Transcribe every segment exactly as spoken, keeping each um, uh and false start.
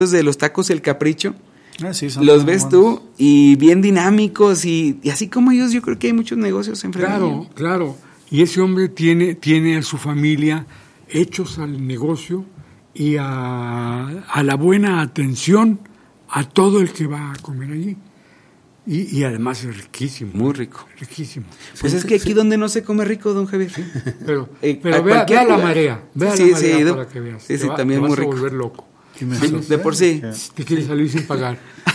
de los tacos El Capricho. Ah, sí, son los ves buenos. tú y bien dinámicos y, y así como ellos, yo creo que hay muchos negocios en Fresnillo. Claro, claro. Y ese hombre tiene, tiene a su familia hechos al negocio y a, a la buena atención a todo el que va a comer allí. Y, y además es riquísimo. Muy rico. Riquísimo. Pues sí, es que aquí sí. donde no se come rico, don Javier. Sí. Pero, eh, pero vea, vea la marea. Vea sí, la marea sí, para que veas. Sí, sí, te va, también te muy vas rico. a volver loco. Sí, de por sí. Te quieres salir sin pagar.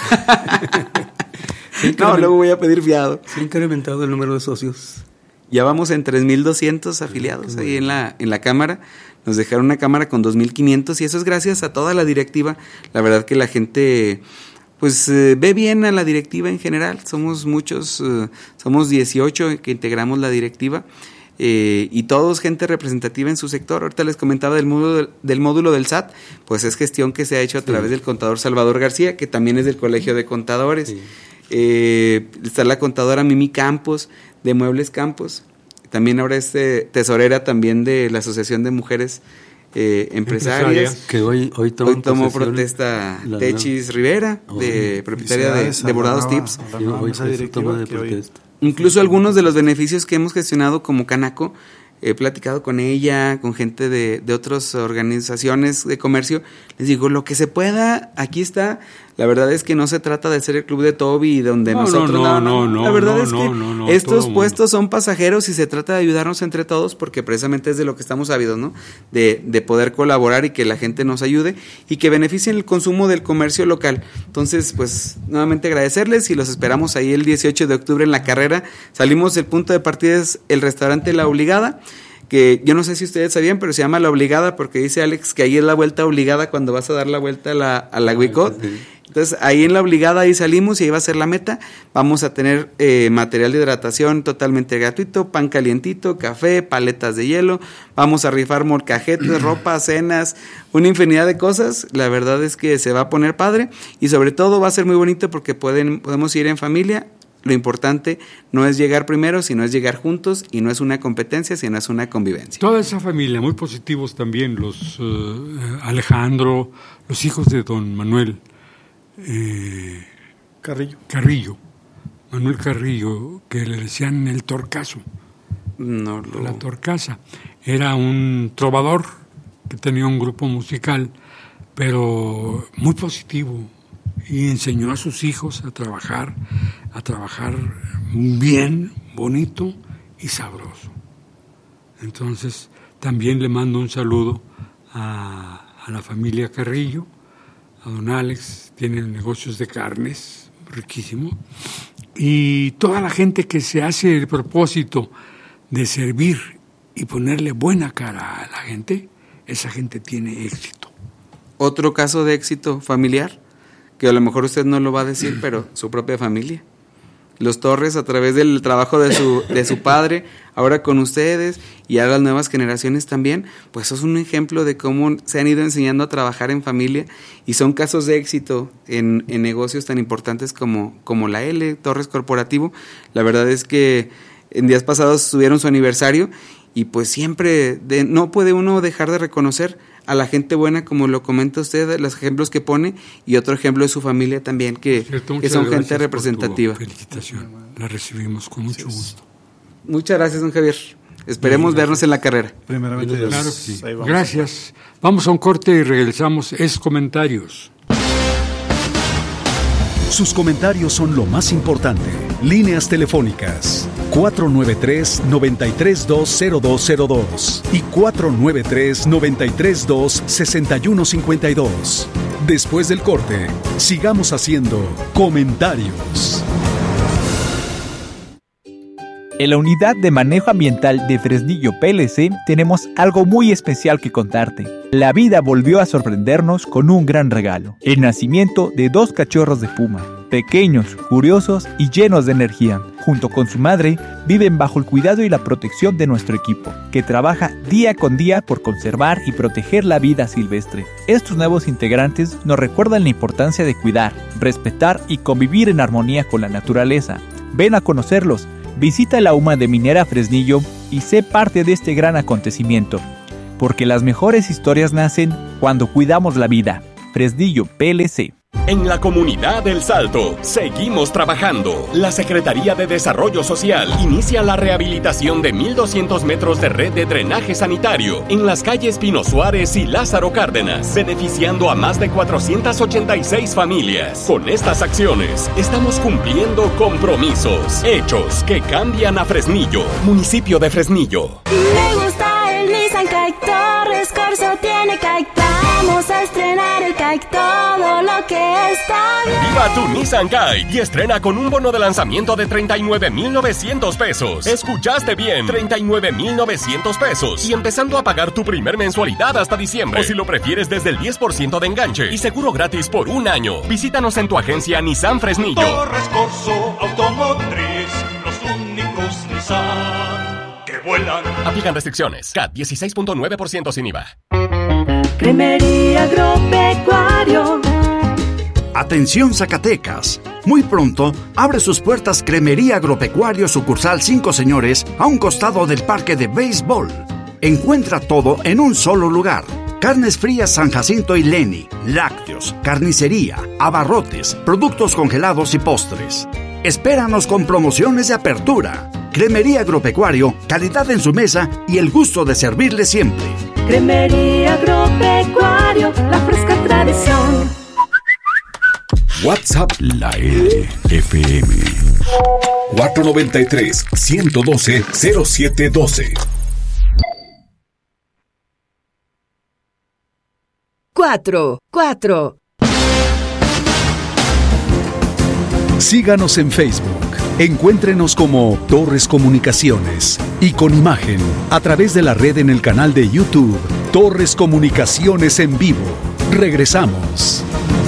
No, luego voy a pedir fiado. Se ha incrementado el número de socios. Ya vamos en tres mil doscientos afiliados ahí en la, en la Cámara. Nos dejaron una Cámara con dos mil quinientos y eso es gracias a toda la directiva. La verdad que la gente pues eh, ve bien a la directiva en general. Somos muchos, eh, somos dieciocho que integramos la directiva eh, y todos gente representativa en su sector. Ahorita les comentaba del módulo del, del módulo del S A T, pues es gestión que se ha hecho a través sí. del contador Salvador García, que también es del Colegio de Contadores. Sí. Eh, está la contadora Mimi Campos, de Muebles Campos. También ahora es eh, tesorera también de la Asociación de Mujeres eh, Empresarias. Que hoy, hoy, hoy tomó protesta Techis Rivera, oh, de propietaria de, de Bordados Tips. Hoy se toma de protesta. Incluso algunos de los beneficios que hemos gestionado como Canaco, he platicado con ella, con gente de, de otras organizaciones de comercio, les digo, lo que se pueda, aquí está. La verdad es que no se trata de ser el club de Toby donde no, nosotros... No, no, no, no. La verdad no, es que no, no, no, estos puestos son pasajeros y se trata de ayudarnos entre todos porque precisamente es de lo que estamos ávidos, ¿no? De, de poder colaborar y que la gente nos ayude y que beneficien el consumo del comercio local. Entonces, pues, nuevamente agradecerles y los esperamos ahí el dieciocho de octubre en la carrera. Salimos, el punto de partida es el restaurante La Obligada, que yo no sé si ustedes sabían, pero se llama La Obligada porque dice Alex que ahí es la vuelta obligada cuando vas a dar la vuelta a la, a la Huicot. Entonces, ahí en La Obligada, ahí salimos y ahí va a ser la meta. Vamos a tener eh, material de hidratación totalmente gratuito, pan calientito, café, paletas de hielo. Vamos a rifar molcajetes, ropa, cenas, una infinidad de cosas. La verdad es que se va a poner padre y sobre todo va a ser muy bonito porque pueden, podemos ir en familia. Lo importante no es llegar primero, sino es llegar juntos y no es una competencia, sino es una convivencia. Toda esa familia, muy positivos también, los uh, Alejandro, los hijos de don Manuel eh, Carrillo. Carrillo, Manuel Carrillo, que le decían el Torcaso. No, lo... La Torcasa. Era un trovador que tenía un grupo musical, pero muy positivo. Y enseñó a sus hijos a trabajar, a trabajar bien, bonito y sabroso. Entonces, también le mando un saludo a, a la familia Carrillo, a don Alex, tienen negocios de carnes, riquísimo, y toda la gente que se hace el propósito de servir y ponerle buena cara a la gente, esa gente tiene éxito. Otro caso de éxito familiar, que a lo mejor usted no lo va a decir, pero su propia familia. Los Torres, a través del trabajo de su de su padre, ahora con ustedes y a las nuevas generaciones también, pues eso es un ejemplo de cómo se han ido enseñando a trabajar en familia y son casos de éxito en, en negocios tan importantes como, como la L, Torres Corporativo. La verdad es que en días pasados tuvieron su aniversario y pues siempre de, no puede uno dejar de reconocer a la gente buena, como lo comenta usted, los ejemplos que pone, y otro ejemplo de su familia también, que, Cierto, que son gente representativa. Felicitación, la recibimos con mucho gusto. Muchas gracias, don Javier. Esperemos sí, vernos en la carrera. Primeramente, Dios. Claro que sí. Vamos. Gracias. Vamos a un corte y regresamos. Es comentarios. Sus comentarios son lo más importante. Líneas telefónicas cuatro nueve tres, nueve tres dos, cero dos cero dos y cuatro nueve tres, nueve tres dos, seis uno cinco dos. Después del corte, sigamos haciendo comentarios. En la Unidad de Manejo Ambiental de Fresnillo P L C tenemos algo muy especial que contarte. La vida volvió a sorprendernos con un gran regalo: el nacimiento de dos cachorros de puma, pequeños, curiosos y llenos de energía. Junto con su madre, viven bajo el cuidado y la protección de nuestro equipo, que trabaja día con día por conservar y proteger la vida silvestre. Estos nuevos integrantes nos recuerdan la importancia de cuidar, respetar y convivir en armonía con la naturaleza. Ven a conocerlos. Visita la U M A de Minera Fresnillo y sé parte de este gran acontecimiento, porque las mejores historias nacen cuando cuidamos la vida. Fresnillo P L C. En la comunidad del Salto, seguimos trabajando. La Secretaría de Desarrollo Social inicia la rehabilitación de mil doscientos metros de red de drenaje sanitario en las calles Pino Suárez y Lázaro Cárdenas, beneficiando a más de cuatrocientas ochenta y seis familias. Con estas acciones, estamos cumpliendo compromisos, hechos que cambian a Fresnillo, municipio de Fresnillo. Me gusta el Nissan Kite, Torres Corso tiene Kite. Vamos a estrenar el Kite, todo lo que está bien. Viva tu Nissan Kite y estrena con un bono de lanzamiento de treinta y nueve mil novecientos pesos. Escuchaste bien, treinta y nueve mil novecientos pesos. Y empezando a pagar tu primer mensualidad hasta diciembre. O si lo prefieres desde el diez por ciento de enganche y seguro gratis por un año. Visítanos en tu agencia Nissan Fresnillo. Torres Corso Automotriz, los únicos Nissan que vuelan. Aplican restricciones. C A T dieciséis punto nueve por ciento sin I V A. Cremería Agropecuario. Atención Zacatecas. Muy pronto abre sus puertas Cremería Agropecuario sucursal Cinco Señores a un costado del parque de béisbol. Encuentra todo en un solo lugar. Carnes frías San Jacinto y Leni, lácteos, carnicería, abarrotes, productos congelados y postres. Espéranos con promociones de apertura. Cremería Agropecuario, calidad en su mesa y el gusto de servirle siempre. Cremería Agropecuario, la fresca tradición. WhatsApp La L F M cuatro noventa y tres, ciento doce, cero siete doce. Cuatro, cuatro. Síganos en Facebook. Encuéntrenos como Torres Comunicaciones y con imagen a través de la red en el canal de YouTube Torres Comunicaciones en vivo. Regresamos.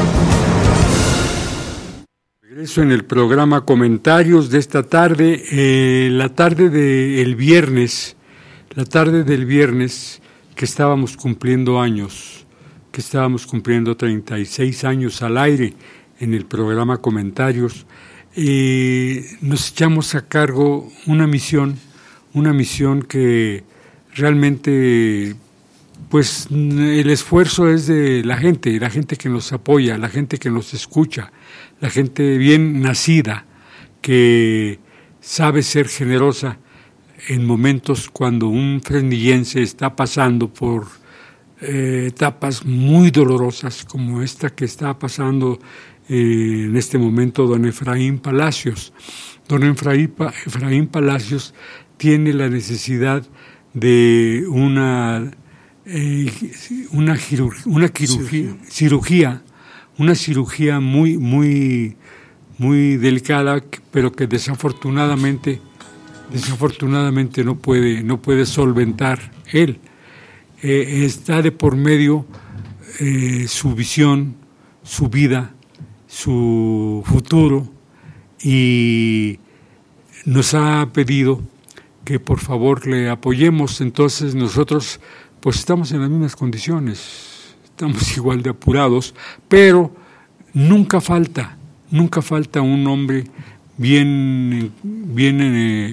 Regreso en el programa Comentarios de esta tarde, eh, la tarde del viernes, la tarde del viernes que estábamos cumpliendo años, que estábamos cumpliendo treinta y seis años al aire en el programa Comentarios. Eh, nos echamos a cargo una misión, una misión que realmente, pues, el esfuerzo es de la gente, la gente que nos apoya, la gente que nos escucha, la gente bien nacida, que sabe ser generosa en momentos cuando un fresnillense está pasando por eh, etapas muy dolorosas, como esta que está pasando Eh, en este momento don Efraín Palacios. Don Efraín, Efraín Palacios tiene la necesidad de una, eh, una, cirugía, una cirugía, cirugía, una cirugía muy, muy, muy delicada, pero que desafortunadamente, desafortunadamente no puede, no puede solventar él. Eh, está de por medio eh, su visión, su vida, su futuro, y nos ha pedido que por favor le apoyemos. Entonces nosotros pues estamos en las mismas condiciones, estamos igual de apurados, pero nunca falta, nunca falta un hombre bien, bien, eh,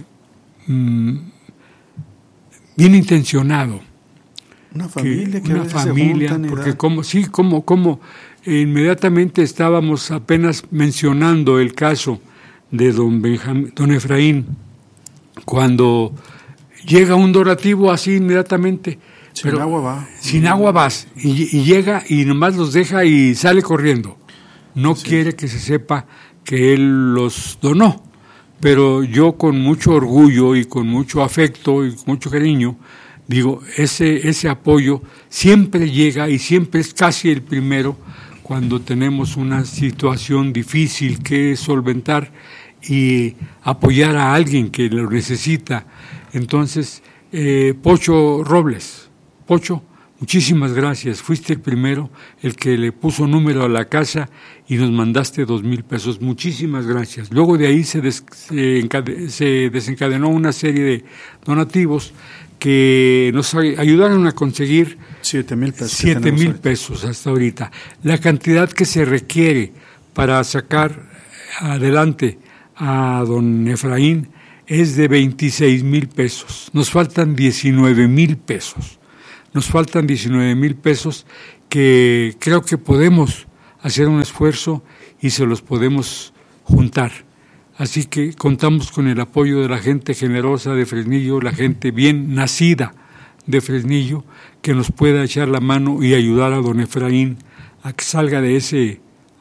bien intencionado. Una familia que, que una a veces familia, se juntan, porque como sí, como, como inmediatamente estábamos apenas mencionando el caso de don Benjamín, don Efraín, cuando llega un donativo así inmediatamente. Sin pero agua va. Sin agua vas, y, y llega y nomás los deja y sale corriendo. No sí. quiere que se sepa que él los donó. Pero yo con mucho orgullo y con mucho afecto y con mucho cariño, digo, ese, ese apoyo siempre llega y siempre es casi el primero cuando tenemos una situación difícil que solventar y apoyar a alguien que lo necesita. Entonces, eh, Pocho Robles, Pocho, muchísimas gracias. Fuiste el primero, el que le puso número a la casa y nos mandaste dos mil pesos. Muchísimas gracias. Luego de ahí se, des, se, encade, se desencadenó una serie de donativos que nos ayudaron a conseguir siete mil pesos. Siete mil pesos hasta ahorita. La cantidad que se requiere para sacar adelante a don Efraín es de veintiséis mil pesos. Nos faltan diecinueve mil pesos. Nos faltan diecinueve mil pesos que creo que podemos hacer un esfuerzo y se los podemos juntar. Así que contamos con el apoyo de la gente generosa de Fresnillo, la gente bien nacida de Fresnillo, que nos pueda echar la mano y ayudar a don Efraín a que salga de ese,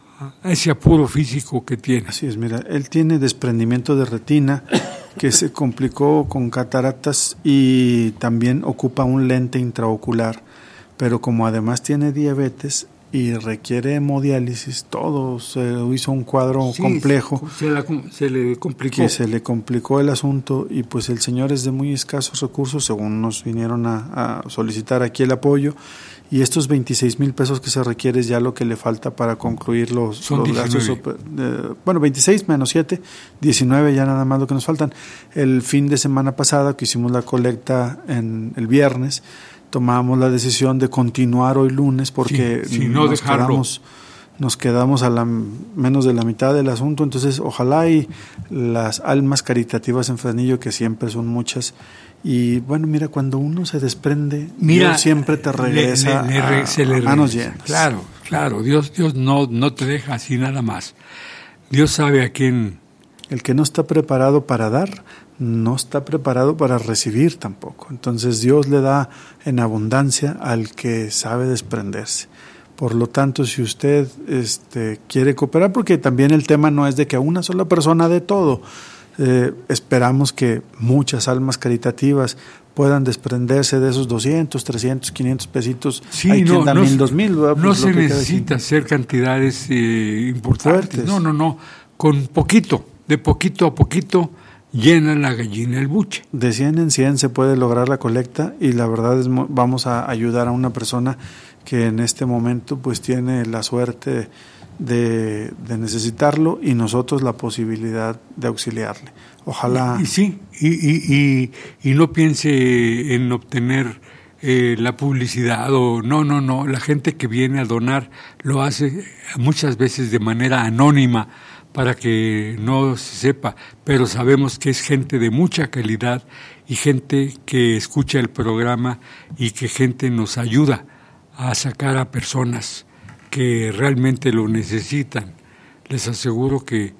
a ese apuro físico que tiene. Así es, mira, él tiene desprendimiento de retina que se complicó con cataratas y también ocupa un lente intraocular, pero como además tiene diabetes y requiere hemodiálisis, todo se hizo un cuadro sí, complejo. Se, la, se le complicó. Que se le complicó el asunto y pues el señor es de muy escasos recursos, según nos vinieron a, a solicitar aquí el apoyo, y estos veintiséis mil pesos que se requiere es ya lo que le falta para concluir los, los gastos. Eh, bueno, veintiséis menos siete, diecinueve ya nada más lo que nos faltan. El fin de semana pasada que hicimos la colecta en el viernes, tomamos la decisión de continuar hoy lunes porque sí, sí, no nos, quedamos, nos quedamos a la menos de la mitad del asunto, entonces ojalá y las almas caritativas en Fresnillo, que siempre son muchas, y bueno, mira, cuando uno se desprende, mira, Dios siempre te regresa le, le, le, a, se le a manos llenas. Claro, claro, Dios, Dios no, no te deja así nada más. Dios sabe a quién. El que no está preparado para dar, no está preparado para recibir tampoco. Entonces Dios le da en abundancia al que sabe desprenderse. Por lo tanto, si usted este, quiere cooperar, porque también el tema no es de que a una sola persona dé todo, eh, esperamos que muchas almas caritativas puedan desprenderse de esos doscientos, trescientos, quinientos pesitos. Sí, hay no, quien da no, mil, dos mil. No pues se necesita hacer cantidades eh, importantes. Fuertes. No, no, no. Con poquito, de poquito a poquito, llena la gallina el buche. De cien en cien se puede lograr la colecta y la verdad es vamos a ayudar a una persona que en este momento pues tiene la suerte de, de necesitarlo y nosotros la posibilidad de auxiliarle. Ojalá. Y, y sí, y, y, y, y no piense en obtener eh, la publicidad o no, no, no. La gente que viene a donar lo hace muchas veces de manera anónima, para que no se sepa, pero sabemos que es gente de mucha calidad y gente que escucha el programa y que gente nos ayuda a sacar a personas que realmente lo necesitan. Les aseguro que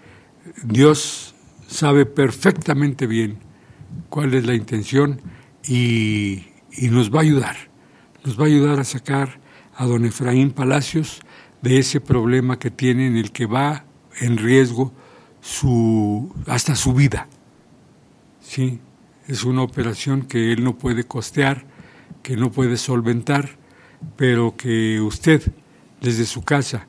Dios sabe perfectamente bien cuál es la intención y, y nos va a ayudar, nos va a ayudar a sacar a don Efraín Palacios de ese problema que tiene en el que va en riesgo su hasta su vida. Sí, es una operación que él no puede costear, que no puede solventar, pero que usted desde su casa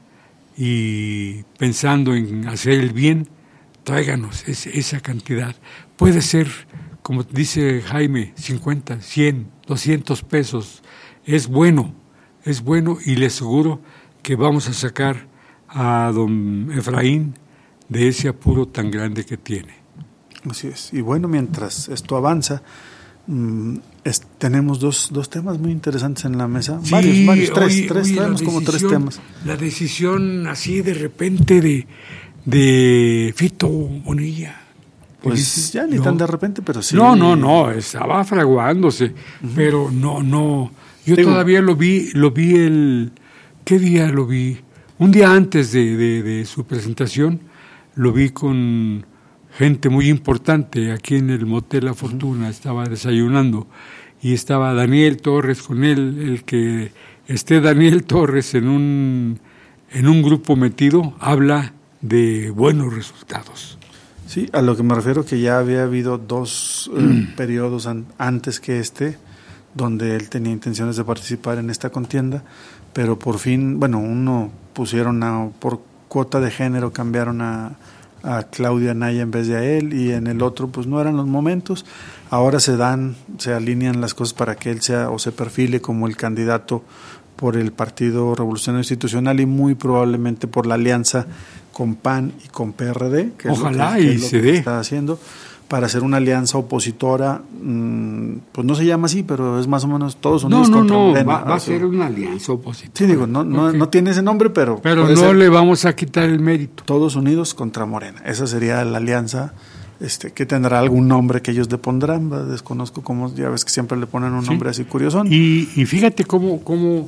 y pensando en hacer el bien, tráiganos ese, esa cantidad. Puede ser, como dice Jaime, cincuenta, cien, doscientos pesos. Es bueno, es bueno y le aseguro que vamos a sacar a don Efraín de ese apuro tan grande que tiene. Así es. Y bueno, mientras esto avanza, mmm, es, tenemos dos, dos temas muy interesantes en la mesa. Sí, varios, varios, tres, oye, tres, oye, traemos como tres temas. La decisión así de repente de, de Fito Bonilla. Pues dice, ya ni no, tan de repente, pero sí. No, no, no, estaba fraguándose, uh-huh. Pero no, no. Yo Digo, todavía lo vi, lo vi el... ¿Qué día lo vi? Un día antes de, de, de su presentación, lo vi con gente muy importante aquí en el Motel La Fortuna, estaba desayunando y estaba Daniel Torres con él. El que esté Daniel Torres en un, en un grupo metido habla de buenos resultados. Sí, a lo que me refiero que ya había habido dos eh, mm. periodos an, antes que este, donde él tenía intenciones de participar en esta contienda, pero por fin, bueno, uno pusieron a, por cuota de género, cambiaron a, a Claudia Naya en vez de a él, y en el otro pues no eran los momentos. Ahora se dan, se alinean las cosas para que él sea o se perfile como el candidato por el Partido Revolucionario Institucional y muy probablemente por la alianza con P A N y con P R D, que Ojalá es lo que, y es lo se que dé. está haciendo, para hacer una alianza opositora, mmm, pues no se llama así, pero es más o menos todos unidos no, no, contra no, Morena. Va, va a ser una alianza opositora. Sí, digo, no, no, okay. no tiene ese nombre, pero... Pero no le vamos a quitar el mérito. Todos unidos contra Morena. Esa sería la alianza, este, que tendrá algún nombre que ellos le pondrán, ¿verdad? Desconozco cómo, ya ves que siempre le ponen un sí. nombre así curiosón. Y, y fíjate cómo, cómo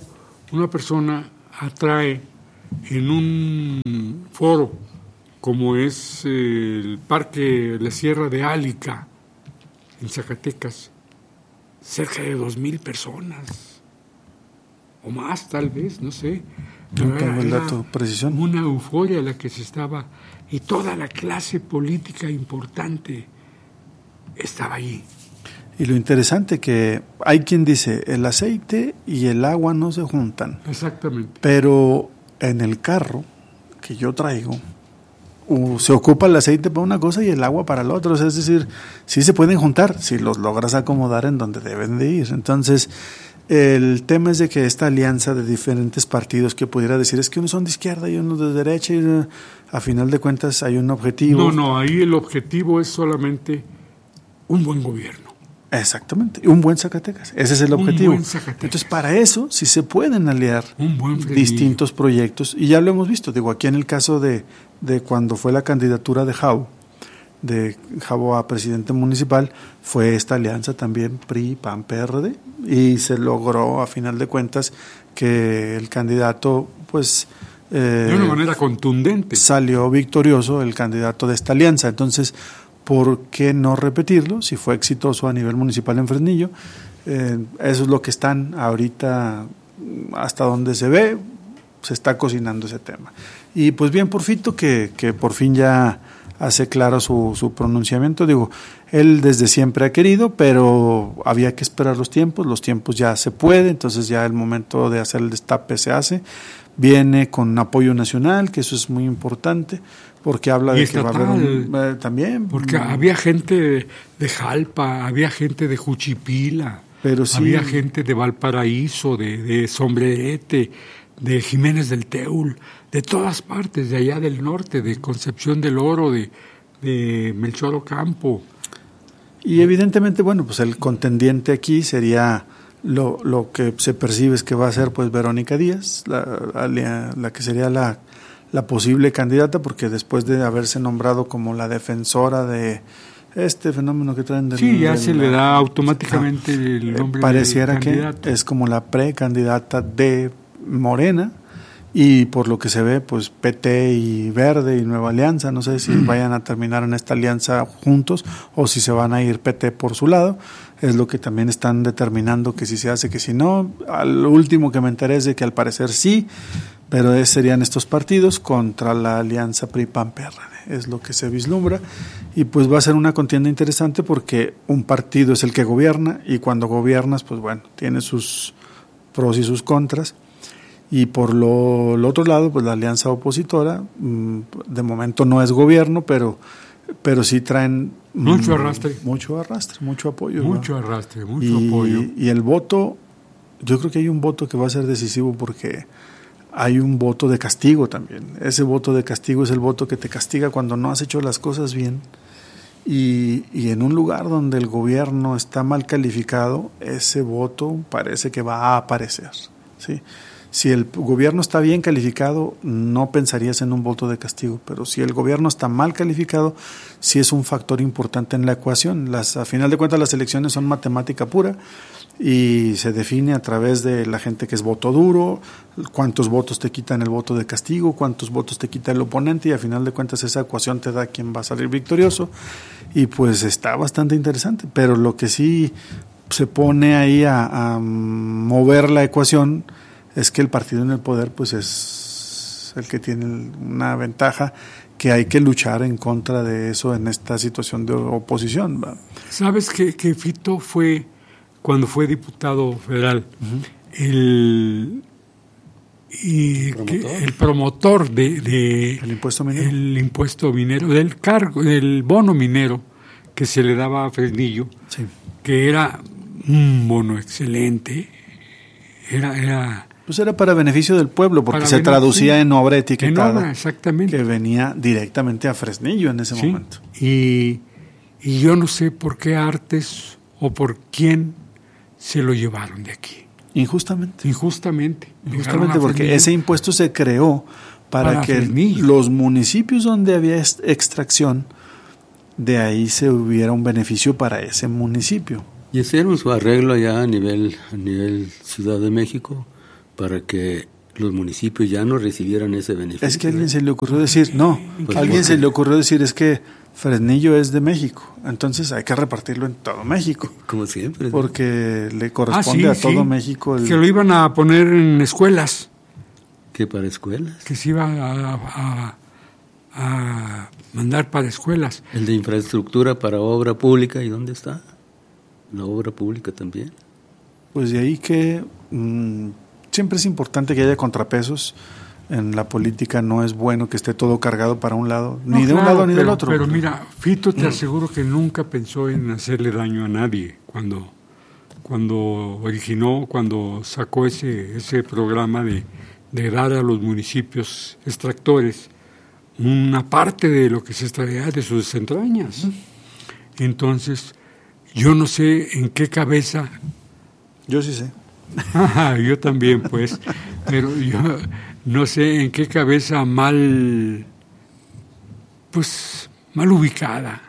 una persona atrae en un foro como es el Parque La Sierra de Álica, en Zacatecas, cerca de dos mil personas, o más tal vez, no sé. No tengo el dato, precisión. Una euforia la que se estaba, y toda la clase política importante estaba allí. Y lo interesante que hay quien dice, el aceite y el agua no se juntan. Exactamente. Pero en el carro que yo traigo, uh, se ocupa el aceite para una cosa y el agua para la otra. O sea, es decir, sí se pueden juntar, si los logras acomodar en donde deben de ir. Entonces, el tema es de que esta alianza de diferentes partidos que pudiera decir, es que unos son de izquierda y unos de derecha, y uh, a final de cuentas hay un objetivo. No, no, ahí el objetivo es solamente un buen gobierno. Exactamente, un buen Zacatecas, ese es el objetivo. Entonces, para eso sí se pueden aliar distintos proyectos, y ya lo hemos visto, digo, aquí en el caso de, de cuando fue la candidatura de Javo, de Javo a presidente municipal, fue esta alianza también P R I, P A N, P R D, y se logró a final de cuentas que el candidato, pues... Eh, de una manera contundente. Salió victorioso el candidato de esta alianza. Entonces, ¿por qué no repetirlo? Si fue exitoso a nivel municipal en Fresnillo, eh, eso es lo que están ahorita, hasta donde se ve, se está cocinando ese tema. Y pues bien por Fito, que, que por fin ya hace claro su, su pronunciamiento. Digo, él desde siempre ha querido, pero había que esperar los tiempos, los tiempos ya se puede, entonces ya el momento de hacer el destape se hace. Viene con apoyo nacional, que eso es muy importante, porque habla de estatal, que va a haber un, eh, también. Porque había gente de, de Jalpa, había gente de Juchipila, pero sí, había gente de Valparaíso, de, de Sombrerete, de Jiménez del Teul, de todas partes, de allá del norte, de Concepción del Oro, de, de Melchor Ocampo. Y evidentemente, bueno, pues el contendiente aquí sería... Lo, lo que se percibe es que va a ser pues Verónica Díaz, la, la, la que sería la, la posible candidata, porque después de haberse nombrado como la defensora de este fenómeno que traen del... Sí, ya del, se le da automáticamente ah, el nombre pareciera de candidato. Que es como la precandidata de Morena, y por lo que se ve, pues P T y Verde y Nueva Alianza, no sé si mm. vayan a terminar en esta alianza juntos o si se van a ir P T por su lado. Es lo que también están determinando, que si se hace, que si no. Al último que me enteré es de que al parecer sí, pero es, serían estos partidos contra la alianza P R I, P A N, P R D. Es lo que se vislumbra, y pues va a ser una contienda interesante porque un partido es el que gobierna, y cuando gobiernas, pues bueno, tiene sus pros y sus contras. Y por lo, el otro lado, pues la alianza opositora, de momento no es gobierno, pero, pero sí traen mucho arrastre, mucho arrastre, mucho apoyo, mucho ¿no? arrastre, mucho y, apoyo. Y el voto, yo creo que hay un voto que va a ser decisivo, porque hay un voto de castigo también. Ese voto de castigo es el voto que te castiga cuando no has hecho las cosas bien. Y, y en un lugar donde el gobierno está mal calificado, ese voto parece que va a aparecer, ¿sí? Si el gobierno está bien calificado, no pensarías en un voto de castigo, pero si el gobierno está mal calificado, sí es un factor importante en la ecuación. Las, a final de cuentas, las elecciones son matemática pura y se define a través de la gente que es voto duro, cuántos votos te quitan el voto de castigo, cuántos votos te quita el oponente, y a final de cuentas esa ecuación te da quién va a salir victorioso, y pues está bastante interesante. Pero lo que sí se pone ahí a, a mover la ecuación es que el partido en el poder pues es el que tiene una ventaja, que hay que luchar en contra de eso en esta situación de oposición, ¿va? ¿Sabes que, que Fito fue, cuando fue diputado federal, uh-huh. el, y ¿Promotor? Que, el promotor de, de el impuesto minero, el impuesto minero, del cargo, del bono minero que se le daba a Fresnillo, sí. que era un bono excelente, era... era Pues era para beneficio del pueblo, porque para se traducía sí, en obra etiquetada. En obra, exactamente. Que venía directamente a Fresnillo en ese sí, momento. Y, y yo no sé por qué Artes o por quién se lo llevaron de aquí. Injustamente. Injustamente. Injustamente, porque ese impuesto se creó para, para que Fresnillo. Los municipios donde había extracción, de ahí se hubiera un beneficio para ese municipio. Y hicieron su arreglo allá a nivel, a nivel Ciudad de México, para que los municipios ya no recibieran ese beneficio. Es que a alguien se le ocurrió decir, no, Pues a alguien porque- se le ocurrió decir es que Fresnillo es de México, entonces hay que repartirlo en todo México. Como siempre. Porque le Ah, corresponde sí, a todo sí. México. El... Que lo iban a poner en escuelas, ¿Qué para escuelas? que se iba a, a- a mandar para escuelas. El de infraestructura para obra pública, ¿y dónde está? La obra pública también. Pues de ahí que mmm, siempre es importante que haya contrapesos. En la política no es bueno que esté todo cargado para un lado, No, ni de un claro, lado ni pero, del otro. Pero mira, Fito te aseguro que nunca pensó en hacerle daño a nadie cuando, cuando originó, cuando sacó ese, ese programa de, de dar a los municipios extractores una parte de lo que se extraía de sus entrañas. Entonces, yo no sé en qué cabeza... Yo sí sé. Ajá, yo también, pues, pero yo no sé en qué cabeza mal, pues, mal ubicada,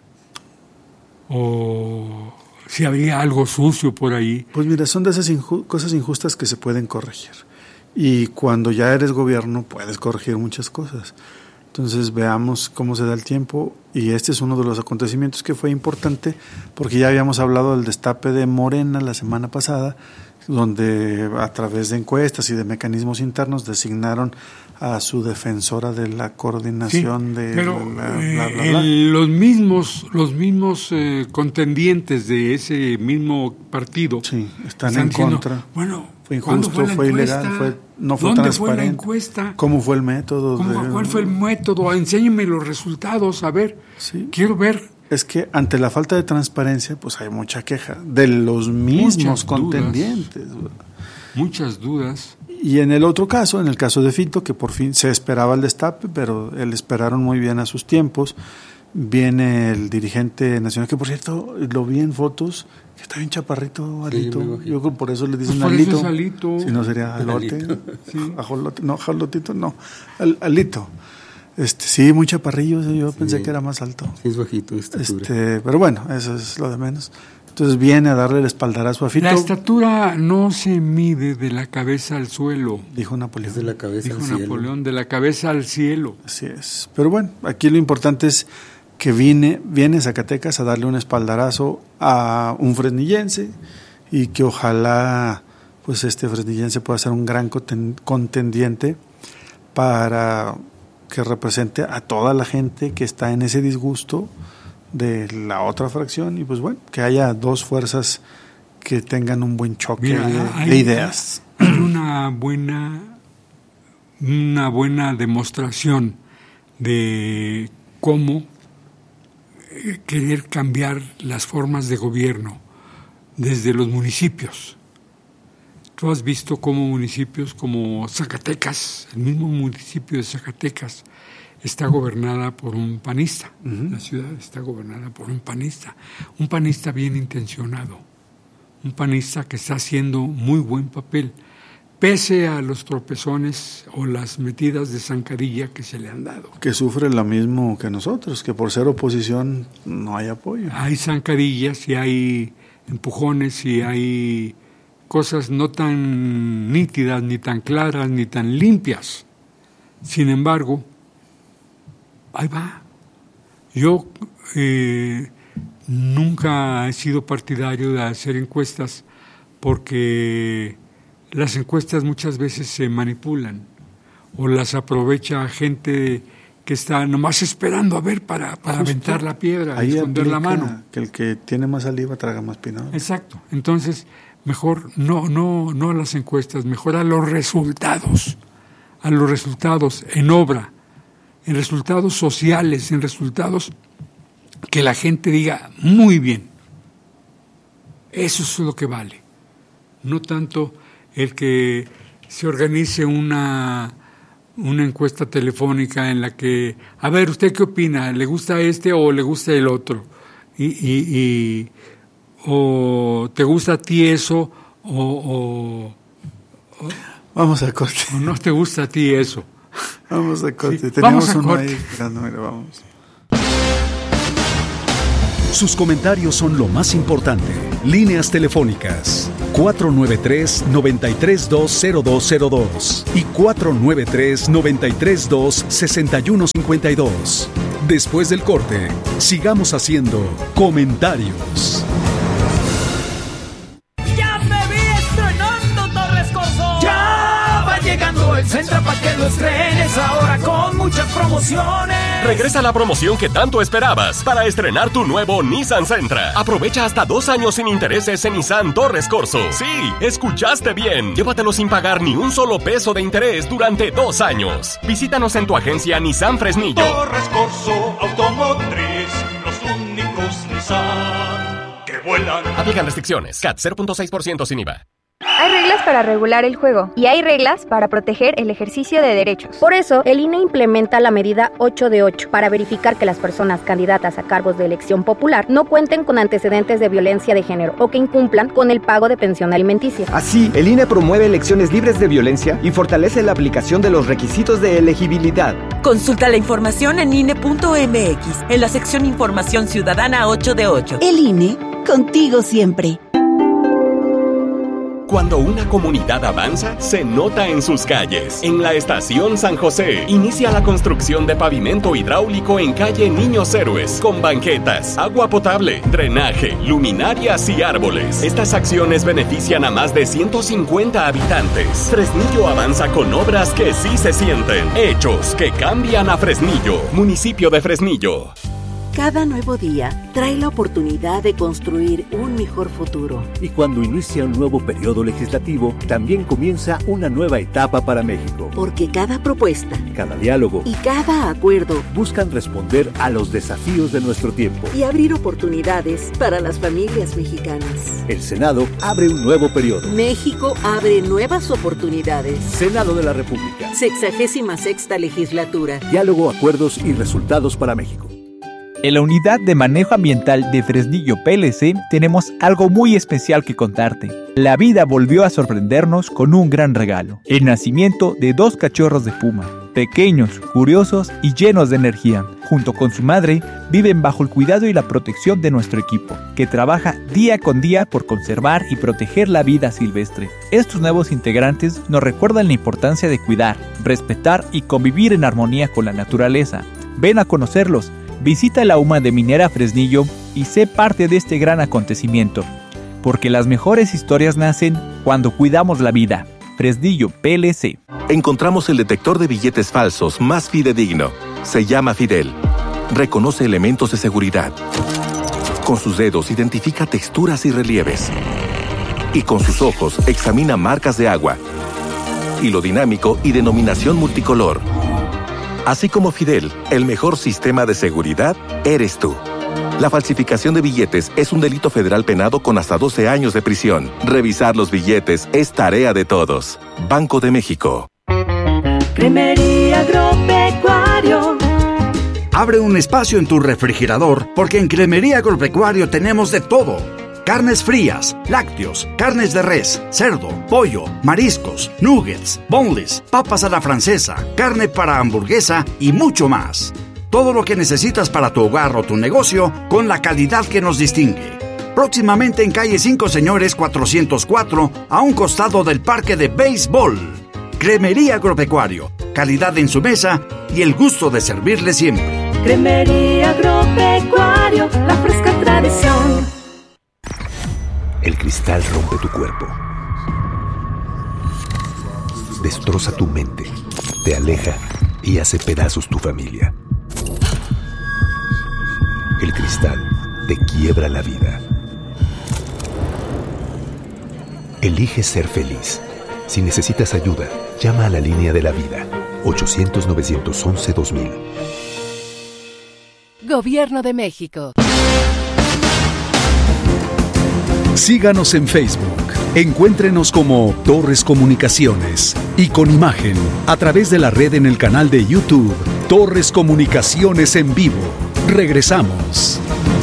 o si había algo sucio por ahí. Pues mira, son de esas inju- cosas injustas que se pueden corregir. Y cuando ya eres gobierno puedes corregir muchas cosas. Entonces veamos cómo se da el tiempo, y este es uno de los acontecimientos que fue importante, porque ya habíamos hablado del destape de Morena la semana pasada, donde a través de encuestas y de mecanismos internos designaron a su defensora de la coordinación Sí, de pero bla, bla, eh, bla, bla. el- los mismos los mismos eh, contendientes de ese mismo partido Sí, están en diciendo, contra. bueno, Fue ¿cuándo injusto, la fue encuesta? ilegal, fue, no fue ¿Dónde transparente. fue la encuesta? ¿Cómo fue el método? ¿Cómo- de- ¿Cuál fue el método? Enséñeme los resultados, a ver, Sí. quiero ver. Es que ante la falta de transparencia, pues hay mucha queja de los mismos Muchas contendientes. Muchas dudas. Y en el otro caso, en el caso de Fito, que por fin se esperaba el destape, pero él esperaron muy bien a sus tiempos, viene el dirigente nacional, que por cierto, lo vi en fotos, que está bien chaparrito, Alito. me imagino. Yo creo que por eso le dicen Pues por eso Alito. es Alito. Si no sería Alote. Alito. Sí. Ajolote, no, Jalotito, no. Al- Alito. Este, sí, muy chaparrillo, yo pensé Sí. que era más alto. Sí, es bajito de estatura. Este, pero bueno, eso es lo de menos. Entonces viene a darle el espaldarazo a Fito, La estatura no se mide de la cabeza al suelo, dijo Napoleón. Es de la cabeza dijo al cielo. Napoleón, de la cabeza al cielo. Así es. Pero bueno, aquí lo importante es que viene, viene Zacatecas a darle un espaldarazo a un fresnillense, y que ojalá pues este fresnillense pueda ser un gran conten- contendiente para que represente a toda la gente que está en ese disgusto de la otra fracción, y pues bueno, que haya dos fuerzas que tengan un buen choque Mira, de, hay- de ideas. Hay una buena, una buena demostración de cómo eh, querer cambiar las formas de gobierno desde los municipios. Tú has visto cómo municipios como Zacatecas, el mismo municipio de Zacatecas, está gobernada por un panista. Ujú. La ciudad está gobernada por un panista. Un panista bien intencionado. Un panista que está haciendo muy buen papel, pese a los tropezones o las metidas de zancadilla que se le han dado. Que sufre lo mismo que nosotros, que por ser oposición no hay apoyo. Hay zancadillas y hay empujones y hay cosas no tan nítidas, ni tan claras, ni tan limpias. Sin embargo, ahí va. Yo eh, nunca he sido partidario de hacer encuestas porque las encuestas muchas veces se manipulan o las aprovecha gente que está nomás esperando a ver para, para Justo. aventar la piedra, Ahí esconder la aplica mano. que el que tiene más saliva traga más pinado. Exacto. Entonces, mejor no, no, no a las encuestas, mejor a los resultados, a los resultados en obra, en resultados sociales, en resultados que la gente diga muy bien. Eso es lo que vale. No tanto el que se organice una, una encuesta telefónica en la que, a ver, ¿usted qué opina? ¿Le gusta este o le gusta el otro? Y, y, y o te gusta a ti eso o, o, o, Vamos a corte. o no te gusta a ti eso. Vamos a corte. Sí, Tenemos vamos a uno corte. ahí esperando, mira, vamos. Sus comentarios son lo más importante. Líneas telefónicas cuatro nueve tres, nueve tres dos, cero dos cero dos y cuatro nueve tres, nueve tres dos, seis uno cinco dos. Después del corte, sigamos haciendo comentarios. ¡Ya me vi estrenando Torres Corso! ¡Ya va llegando el Centra para que lo estrenes ahora con muchas promociones! Regresa la promoción que tanto esperabas para estrenar tu nuevo Nissan Sentra. Aprovecha hasta dos años sin intereses en Nissan Torres Corso. Sí, escuchaste bien. Llévatelo sin pagar ni un solo peso de interés durante dos años. Visítanos en tu agencia Nissan Fresnillo. Torres Corso Automotriz, los únicos Nissan que vuelan. Aplican restricciones. C A T cero punto seis por ciento sin I V A. Hay reglas para regular el juego y hay reglas para proteger el ejercicio de derechos. Por eso, el I N E implementa la medida ocho de ocho para verificar que las personas candidatas a cargos de elección popular no cuenten con antecedentes de violencia de género o que incumplan con el pago de pensión alimenticia. Así, el I N E promueve elecciones libres de violencia y fortalece la aplicación de los requisitos de elegibilidad. Consulta la información en I N E punto M X, en la sección Información Ciudadana ocho de ocho. El I N E, contigo siempre. Cuando una comunidad avanza, se nota en sus calles. En la Estación San José, inicia la construcción de pavimento hidráulico en calle Niños Héroes, con banquetas, agua potable, drenaje, luminarias y árboles. Estas acciones benefician a más de ciento cincuenta habitantes. Fresnillo avanza con obras que sí se sienten. Hechos que cambian a Fresnillo. Municipio de Fresnillo. Cada nuevo día trae la oportunidad de construir un mejor futuro. Y cuando inicia un nuevo periodo legislativo, también comienza una nueva etapa para México. Porque cada propuesta, cada diálogo y cada acuerdo buscan responder a los desafíos de nuestro tiempo y abrir oportunidades para las familias mexicanas. El Senado abre un nuevo periodo. México abre nuevas oportunidades. Senado de la República. Sexagésima sexta legislatura. Diálogo, acuerdos y resultados para México. En la Unidad de Manejo Ambiental de Fresnillo P L C tenemos algo muy especial que contarte. La vida volvió a sorprendernos con un gran regalo: el nacimiento de dos cachorros de puma. Pequeños, curiosos y llenos de energía. Junto con su madre, viven bajo el cuidado y la protección de nuestro equipo, que trabaja día con día por conservar y proteger la vida silvestre. Estos nuevos integrantes nos recuerdan la importancia de cuidar, respetar y convivir en armonía con la naturaleza. Ven a conocerlos. Visita la U M A de Minera Fresnillo y sé parte de este gran acontecimiento, porque las mejores historias nacen cuando cuidamos la vida. Fresnillo P L C. Encontramos el detector de billetes falsos más fidedigno. Se llama Fidel. Reconoce elementos de seguridad. Con sus dedos identifica texturas y relieves. Y con sus ojos examina marcas de agua, hilo dinámico y denominación multicolor. Así como Fidel, el mejor sistema de seguridad eres tú. La falsificación de billetes es un delito federal penado con hasta doce años de prisión. Revisar los billetes es tarea de todos. Banco de México. Cremería Agropecuario. Abre un espacio en tu refrigerador porque en Cremería Agropecuario tenemos de todo. Carnes frías, lácteos, carnes de res, cerdo, pollo, mariscos, nuggets, boneless, papas a la francesa, carne para hamburguesa y mucho más. Todo lo que necesitas para tu hogar o tu negocio con la calidad que nos distingue. Próximamente en calle cinco Señores cuatrocientos cuatro, a un costado del parque de béisbol. Cremería Agropecuario, calidad en su mesa y el gusto de servirle siempre. Cremería Agropecuario, la fresca tradición. El cristal rompe tu cuerpo, destroza tu mente, te aleja y hace pedazos tu familia. El cristal te quiebra la vida. Elige ser feliz. Si necesitas ayuda, llama a la línea de la vida, ochocientos, novecientos once, dos mil. Gobierno de México. Síganos en Facebook. Encuéntrenos como Torres Comunicaciones y con imagen a través de la red en el canal de YouTube Torres Comunicaciones en vivo. Regresamos.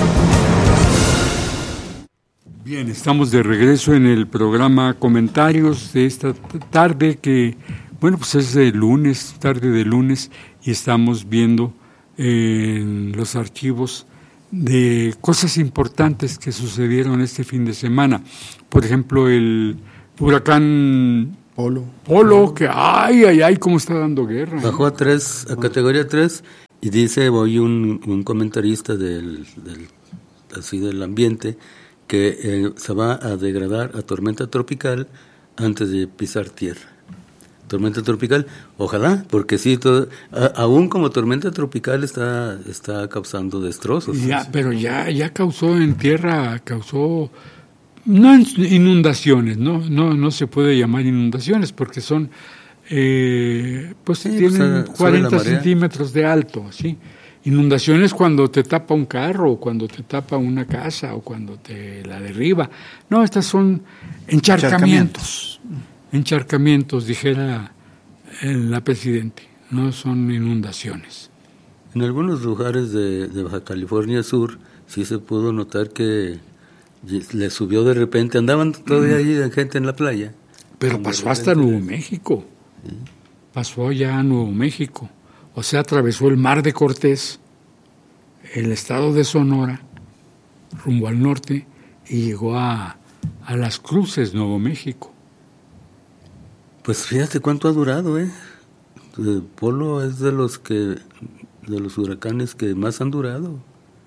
Bien, estamos de regreso en el programa Comentarios de esta tarde que, bueno, pues es de lunes, tarde de lunes, y estamos viendo en los archivos de cosas importantes que sucedieron este fin de semana. Por ejemplo, el huracán Polo, Polo que ay, ay, ay, cómo está dando guerra. Bajó a tres, a categoría tres, y dice hoy un, un comentarista del, del, así del ambiente, que eh, se va a degradar a tormenta tropical antes de pisar tierra. Tormenta tropical, ojalá, porque sí, todo, a, aún como tormenta tropical está está causando destrozos. Ya, pero ya ya causó en tierra, causó no inundaciones, no no no se puede llamar inundaciones porque son eh, pues sí, tienen pues, cuarenta centímetros de alto, sí. Inundaciones cuando te tapa un carro, o cuando te tapa una casa, o cuando te la derriba. No, estas son encharcamientos. Encharcamientos, dijera la Presidente, no son inundaciones. En algunos lugares de, de Baja California Sur sí se pudo notar que le subió de repente, andaban todavía ahí de gente en la playa. Pero pasó hasta Nuevo México, ¿sí? Pasó allá a Nuevo México, o sea, atravesó el Mar de Cortés, el estado de Sonora, rumbo al norte, y llegó a, a Las Cruces, Nuevo México. Pues fíjate cuánto ha durado, ¿eh? El Polo es de los que, de los huracanes que más han durado.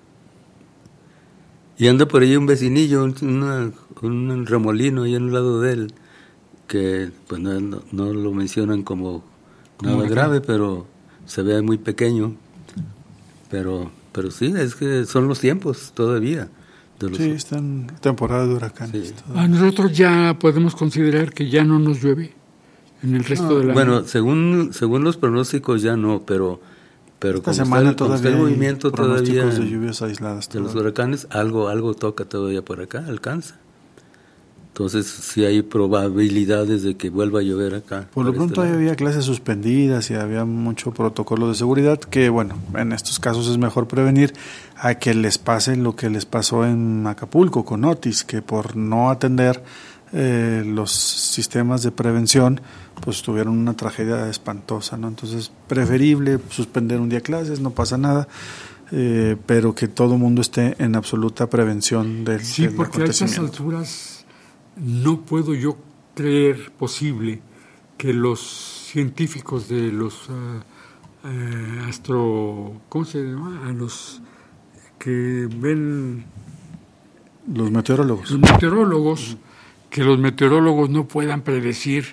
Y anda por ahí un vecinillo, una, un remolino ahí al lado de él, que pues no, no, no lo mencionan como nada grave, pero se ve muy pequeño. Pero, pero sí, es que son los tiempos todavía. De los... Sí, está en temporada de huracanes. Sí. A nosotros ya podemos considerar que ya no nos llueve en el resto no, del año. Bueno, según según los pronósticos ya no, pero pero esta como semana está, el, todavía el movimiento todavía de lluvias aisladas de los huracanes, algo algo toca todavía por acá, alcanza. Entonces sí hay probabilidades de que vuelva a llover acá. Por lo por pronto este había clases suspendidas y había mucho protocolo de seguridad que, bueno, en estos casos es mejor prevenir a que les pase lo que les pasó en Acapulco con Otis, que por no atender eh, los sistemas de prevención pues tuvieron una tragedia espantosa, ¿no? Entonces, preferible suspender un día clases, no pasa nada, eh, pero que todo el mundo esté en absoluta prevención del, sí, del porque a esas alturas no puedo yo creer posible que los científicos de los uh, uh, astro... ¿cómo se llama? A los que ven... Los meteorólogos. Los meteorólogos, que los meteorólogos no puedan predecir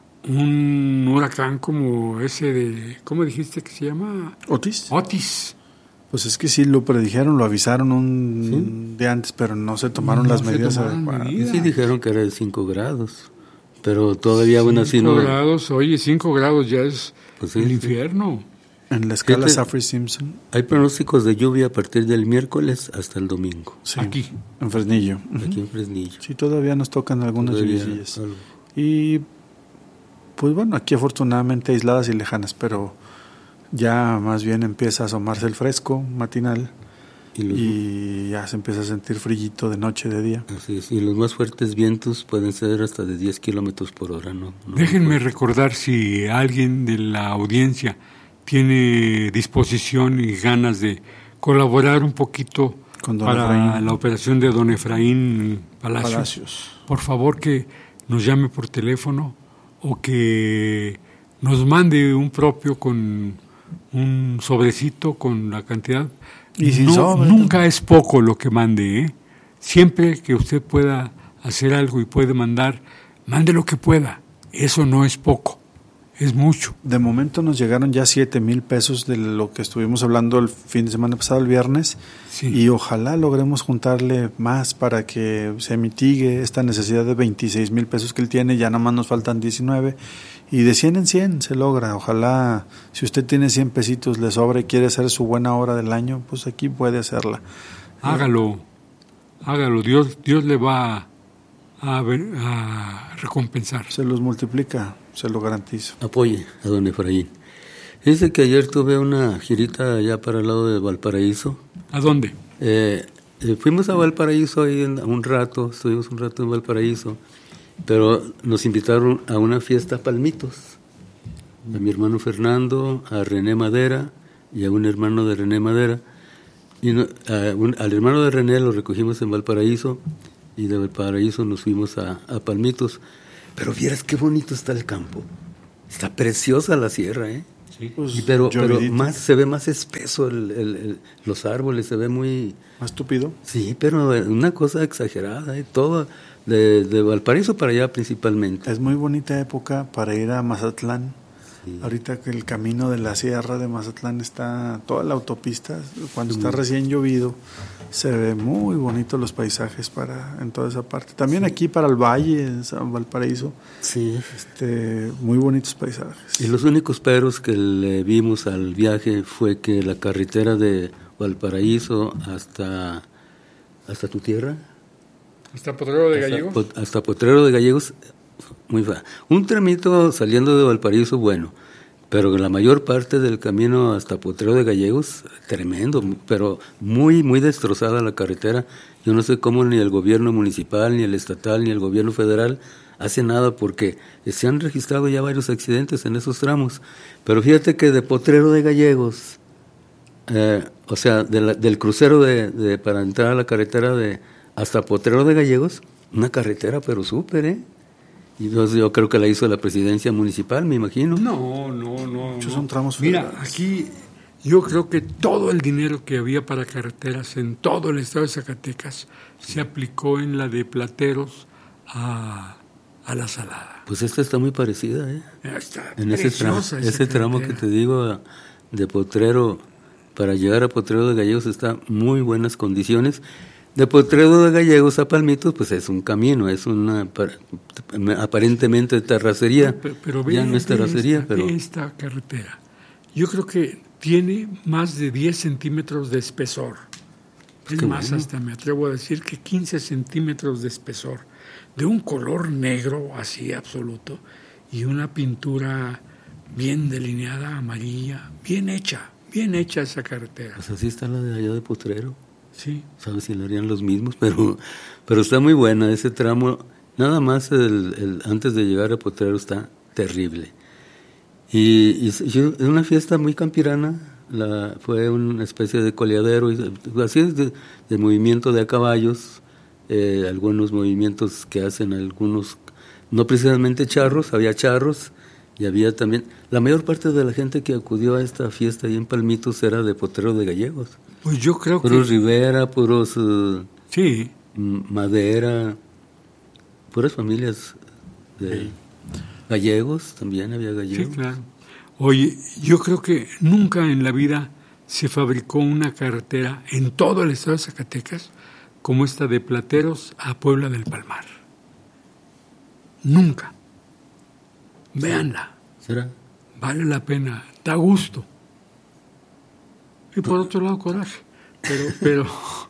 un huracán como ese de, ¿cómo dijiste que se llama? Otis. Otis. Pues es que sí lo predijeron, lo avisaron un ¿Sí? día antes, pero no se tomaron no las medidas adecuadas. Medidas. Sí dijeron que era de cinco grados, pero todavía aún así no... cinco grados, oye, cinco grados ya es pues sí, el infierno. En la escala Saffir-Simpson. Hay pronósticos de lluvia a partir del miércoles hasta el domingo. Sí, aquí. En Fresnillo. Aquí en Fresnillo. Sí, todavía nos tocan algunas lluvias. Y pues bueno, aquí afortunadamente aisladas y lejanas, pero ya más bien empieza a asomarse el fresco matinal y, los, y ya se empieza a sentir frillito de noche, de día. Así es, y los más fuertes vientos pueden ser hasta de diez kilómetros por hora, ¿no? no Déjenme recordar si alguien de la audiencia tiene disposición y ganas de colaborar un poquito con para Efraín. La operación de don Efraín Palacios. Palacios. Por favor que nos llame por teléfono o que nos mande un propio con un sobrecito con la cantidad. Y sin no, sobre, nunca es poco lo que mande, ¿eh? Siempre que usted pueda hacer algo y puede mandar, mande lo que pueda. Eso no es poco, es mucho. De momento nos llegaron ya siete mil pesos de lo que estuvimos hablando el fin de semana pasado, el viernes, sí. Y ojalá logremos juntarle más para que se mitigue esta necesidad de veintiséis mil pesos que él tiene, ya nada más nos faltan diecinueve, y de cien en cien se logra. Ojalá, si usted tiene cien pesitos, le sobra y quiere hacer su buena hora del año, pues aquí puede hacerla. Hágalo, hágalo, Dios, Dios le va a, ver, a recompensar. Se los multiplica, se lo garantizo. Apoye a don Efraín. Dice que ayer tuve una girita allá para el lado de Valparaíso. ¿A dónde? Eh, eh, fuimos a Valparaíso ahí en, un rato, estuvimos un rato en Valparaíso, pero nos invitaron a una fiesta Palmitos. A mi hermano Fernando, a René Madera y a un hermano de René Madera. Y no, a un, al hermano de René lo recogimos en Valparaíso y de Valparaíso nos fuimos a, a Palmitos. Pero vieras qué bonito está el campo. Está preciosa la sierra, ¿eh? Sí. Pues, y pero pero más se ve más espeso el, el, el, los árboles, se ve muy... ¿Más tupido? Sí, pero una cosa exagerada, ¿eh? Todo de, de Valparaíso para allá principalmente. Es muy bonita época para ir a Mazatlán. Sí. Ahorita que el camino de la sierra de Mazatlán está, toda la autopista, cuando está recién llovido, se ve muy bonito los paisajes para en toda esa parte. También sí. Aquí para el valle, en San Valparaíso, sí. este, muy bonitos paisajes. Y los únicos peros que le vimos al viaje fue que la carretera de Valparaíso hasta, hasta tu tierra. ¿Hasta Potrero de hasta, Gallegos? Hasta Potrero de Gallegos. Muy fácil. Un tramito saliendo de Valparaíso, bueno, pero la mayor parte del camino hasta Potrero de Gallegos, tremendo, pero muy, muy destrozada la carretera. Yo no sé cómo ni el gobierno municipal, ni el estatal, ni el gobierno federal hace nada, porque se han registrado ya varios accidentes en esos tramos. Pero fíjate que de Potrero de Gallegos, eh, o sea, de la, del crucero de, de para entrar a la carretera de hasta Potrero de Gallegos, una carretera pero súper, ¿eh? Y yo, yo creo que la hizo la presidencia municipal, me imagino. No, no, no. Muchos no. son tramos Mira, federales. aquí yo creo que todo el dinero que había para carreteras en todo el estado de Zacatecas se aplicó en la de Plateros a, a la Salada. Pues esta está muy parecida, ¿eh? Está en ese tramo, ese tramo que te digo de Potrero, para llegar a Potrero de Gallegos está muy buenas condiciones. De Potrero de Gallegos a Palmitos, pues es un camino, es una aparentemente terracería. Pero, pero ve, ya no es terracería, esta, pero... esta carretera, yo creo que tiene más de diez centímetros de espesor. Es más, bueno. Hasta me atrevo a decir que quince centímetros de espesor, de un color negro así absoluto, y una pintura bien delineada, amarilla, bien hecha, bien hecha esa carretera. Pues así está la de allá de Potrero. Sí. Sabes si lo harían los mismos, pero pero está muy buena ese tramo. Nada más el, el antes de llegar a Potrero está terrible. Y, y yo, es una fiesta muy campirana. La, fue una especie de coleadero, y, así es de, de movimiento de a caballos, eh, algunos movimientos que hacen algunos, no precisamente charros, había charros. Y había también, la mayor parte de la gente que acudió a esta fiesta ahí en Palmitos era de Potrero de Gallegos. Pues yo creo puros que... Puros Rivera, puros uh, sí. Madera, puras familias de sí. Gallegos, también había gallegos. Sí, claro. Oye, yo creo que nunca en la vida se fabricó una carretera en todo el estado de Zacatecas como esta de Plateros a Puebla del Palmar. Nunca. Véanla. ¿Será? Vale la pena, da gusto. Y por otro lado, coraje. Pero, pero,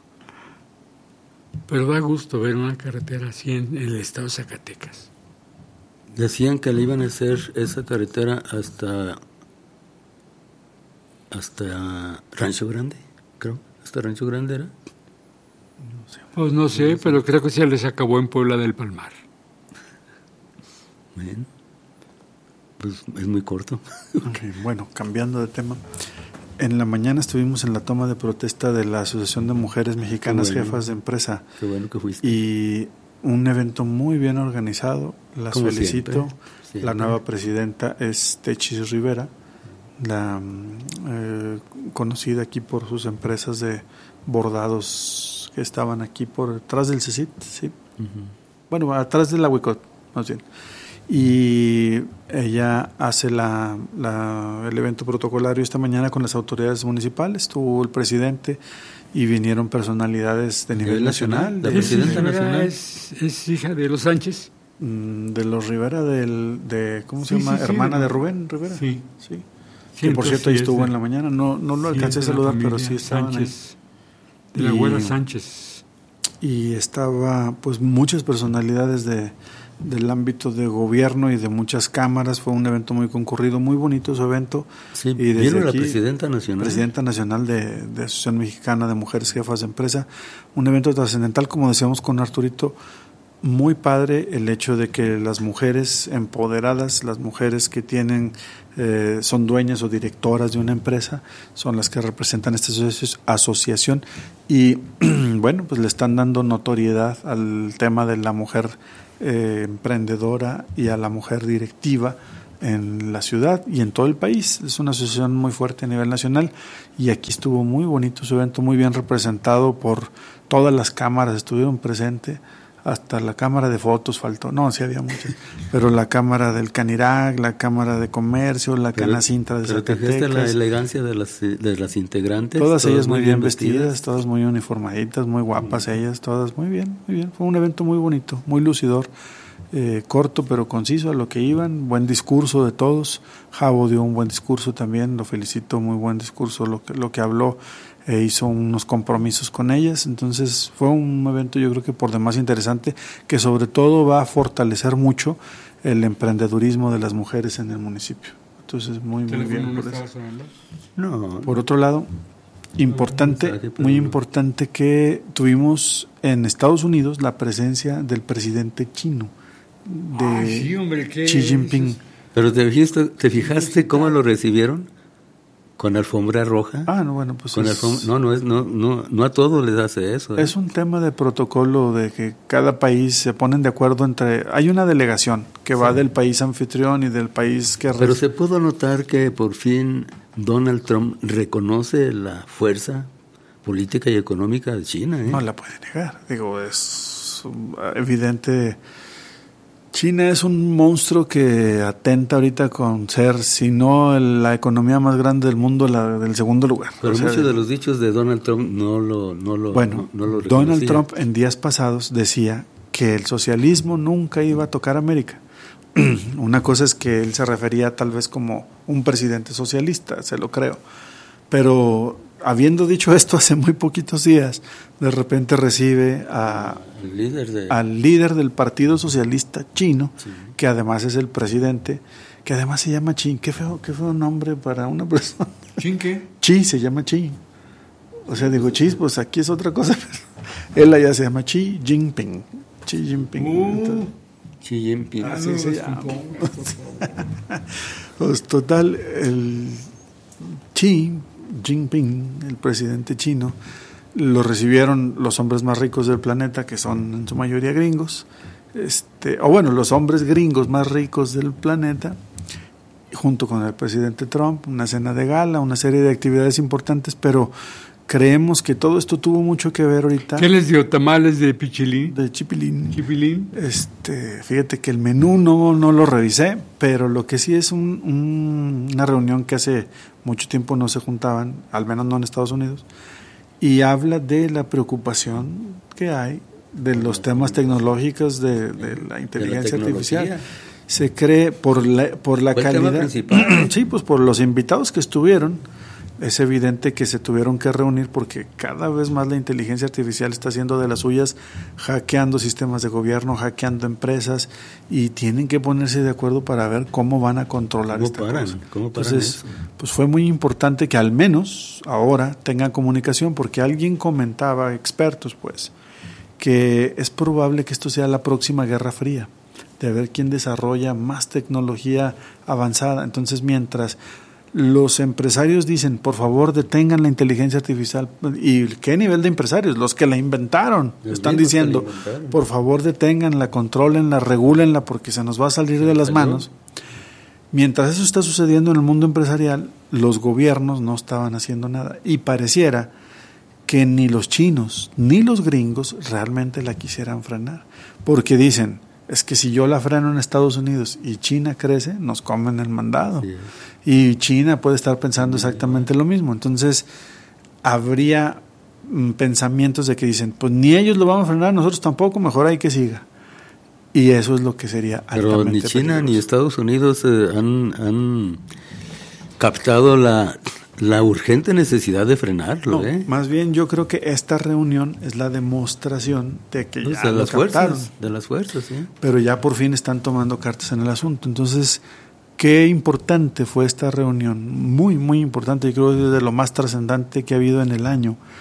pero da gusto ver una carretera así en, en el estado de Zacatecas. Decían que le iban a hacer esa carretera hasta hasta Rancho Grande, creo. ¿Hasta Rancho Grande era? No sé. Pues no sé, pero creo que se les acabó en Puebla del Palmar. Bueno. Pues es muy corto. Okay, bueno, cambiando de tema. En la mañana estuvimos en la toma de protesta de la Asociación de Mujeres Mexicanas bueno. Jefas de Empresa. Qué bueno que fuiste. Y un evento muy bien organizado. Las Como felicito. Siempre. Siempre. La nueva presidenta es Techis Rivera, la eh, conocida aquí por sus empresas de bordados que estaban aquí por atrás del C E C I T, ¿sí? Uh-huh. Bueno, atrás del Huicot, más bien. Y ella hace la, la, el evento protocolario esta mañana con las autoridades municipales. Estuvo el presidente y vinieron personalidades de nivel nacional. ¿La presidenta nacional es, es hija de los Sánchez? De los Rivera, del, de ¿cómo se sí, llama? Sí, sí, Hermana de, de Rubén Rivera. Sí. sí. sí que por cierto, ahí estuvo de, en la mañana. No, no lo alcancé sí, a saludar, pero sí estaban Sánchez, ahí. De la y, abuela Sánchez. Y estaba, pues, muchas personalidades de del ámbito de gobierno y de muchas cámaras. Fue un evento muy concurrido, muy bonito su evento. Sí, y desde vino aquí, la presidenta nacional. Presidenta nacional de, de Asociación Mexicana de Mujeres Jefas de Empresa. Un evento trascendental, como decíamos con Arturito, muy padre el hecho de que las mujeres empoderadas, las mujeres que tienen eh, son dueñas o directoras de una empresa, son las que representan esta asociación y bueno, pues le están dando notoriedad al tema de la mujer eh, emprendedora y a la mujer directiva en la ciudad y en todo el país. Es una asociación muy fuerte a nivel nacional y aquí estuvo muy bonito su evento, muy bien representado por todas las cámaras, estuvieron presentes, hasta la cámara de fotos faltó, no, sí había muchas, pero la cámara del Canirac, la cámara de comercio, la pero, Canacintra de pero Zacatecas. Pero la elegancia de las, de las integrantes. Todas ellas muy bien vestidas, vestidas, todas muy uniformaditas, muy guapas mm. ellas, todas muy bien, muy bien. Fue un evento muy bonito, muy lucidor. Eh, corto pero conciso a lo que iban, buen discurso de todos. Javo dio un buen discurso también, lo felicito, muy buen discurso lo que, lo que habló, e hizo unos compromisos con ellas, entonces fue un evento yo creo que por demás interesante, que sobre todo va a fortalecer mucho el emprendedurismo de las mujeres en el municipio. Entonces muy, muy bien por eso. No. Por otro lado, importante, muy importante que tuvimos en Estados Unidos la presencia del presidente chino, de Ay, sí, hombre, ¿qué Xi Jinping. es? Pero te fijaste, te fijaste cómo lo recibieron, con alfombra roja. Ah, no, bueno, pues con es, alfombra, no, no es, no, no, no a todos les hace eso. ¿eh? Es un tema de protocolo de que cada país se ponen de acuerdo entre. Hay una delegación que sí. va del país anfitrión y del país que. Pero se pudo notar que por fin Donald Trump reconoce la fuerza política y económica de China. ¿eh? No la puede negar. Digo, es evidente. China es un monstruo que atenta ahorita con ser, si no la economía más grande del mundo, la del segundo lugar. Pero o sea, muchos de los dichos de Donald Trump no lo no lo Bueno, no, no lo Donald Trump en días pasados decía que el socialismo nunca iba a tocar América. Una cosa es que él se refería tal vez como un presidente socialista, se lo creo. Pero habiendo dicho esto hace muy poquitos días, de repente recibe a, el líder de... al líder del Partido Socialista Chino, sí. que además es el presidente, que además se llama Xi. Qué feo, qué feo nombre para una persona. ¿Xi qué? Xi, se llama Xi. O sea, digo, Xi, pues aquí es otra cosa, pero él allá se llama Xi Jinping. Xi Jinping. Uh, Entonces, Xi Jinping. Así no, se llama. Pues total, el Xi Jinping, el presidente chino, lo recibieron los hombres más ricos del planeta, que son en su mayoría gringos, este, o bueno, los hombres gringos más ricos del planeta, junto con el presidente Trump, una cena de gala, una serie de actividades importantes, pero creemos que todo esto tuvo mucho que ver ahorita. ¿Qué les dio? ¿Tamales de pichilín? De chipilín. ¿Chipilín? Este, fíjate que el menú no, no lo revisé, pero lo que sí es un, un, una reunión que hace mucho tiempo no se juntaban, al menos no en Estados Unidos, y habla de la preocupación que hay de los temas tecnológicos de, de la inteligencia de la artificial. Se cree por la, por la calidad. Sí, pues por los invitados que estuvieron. Es evidente que se tuvieron que reunir porque cada vez más la inteligencia artificial está haciendo de las suyas, hackeando sistemas de gobierno, hackeando empresas, y tienen que ponerse de acuerdo para ver cómo van a controlar esta paran? cosa. ¿Cómo paran Entonces, eso? pues fue muy importante que al menos ahora tengan comunicación, porque alguien comentaba, expertos pues, que es probable que esto sea la próxima Guerra Fría, de ver quién desarrolla más tecnología avanzada. Entonces, mientras los empresarios dicen, por favor, detengan la inteligencia artificial. ¿Y qué nivel de empresarios? Los que la inventaron. Los están diciendo, por favor, deténganla, contrólenla, regúlenla, porque se nos va a salir de las manos. Mientras eso está sucediendo en el mundo empresarial, los gobiernos no estaban haciendo nada. Y pareciera que ni los chinos ni los gringos realmente la quisieran frenar. Porque dicen, es que si yo la freno en Estados Unidos y China crece, nos comen el mandado. Sí. Y China puede estar pensando exactamente lo mismo. Entonces, habría mm, pensamientos de que dicen, pues ni ellos lo van a frenar, nosotros tampoco, mejor hay que siga. Y eso es lo que sería Pero altamente ni China peligroso. Ni Estados Unidos eh, han, han captado la, la urgente necesidad de frenarlo. No, ¿eh? Más bien yo creo que esta reunión es la demostración de que pues ya de lo las captaron. fuerzas, de las fuerzas, ¿sí? Pero ya por fin están tomando cartas en el asunto. Entonces, qué importante fue esta reunión, muy, muy importante, y creo que es de lo más trascendente que ha habido en el año.